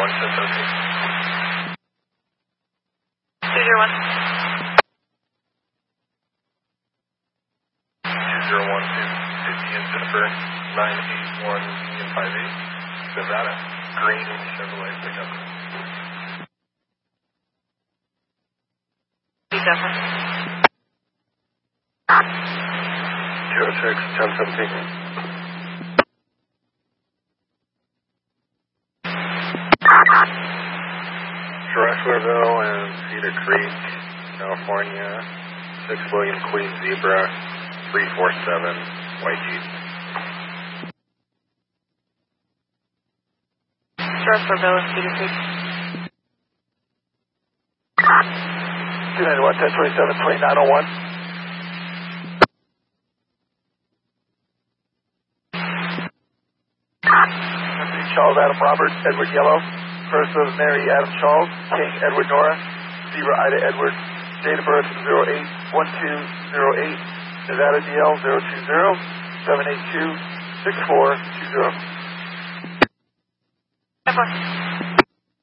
201. 2012, Indian Jennifer, 981 Union 58, Nevada, green Chevrolet pickup. Zephyr. 206, 1017. Drexlerville and Cedar Creek, California, 6 William Queen Zebra, 347, white Jeep. Drexlerville and Cedar Creek. 291, 1027, 2901. Charles Adam Robert, Edward Yellow, first of Mary Adam Charles, King Edward Nora, Zebra Ida Edward, date of birth 08-1208, Nevada DL 020-782-6420. Zephyr.